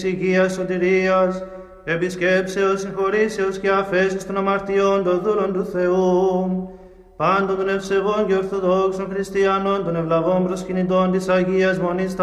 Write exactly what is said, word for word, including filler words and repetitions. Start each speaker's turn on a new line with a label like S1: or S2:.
S1: υγείας σωτηρίας, επισκέψεως, συγχωρήσεως και αφέσεως των αμαρτιών των δούλων του Θεού, πάντων των ευσεβών και ορθοδόξων χριστιανών, των ευλαβών προσκυνητών της Αγίας Μονής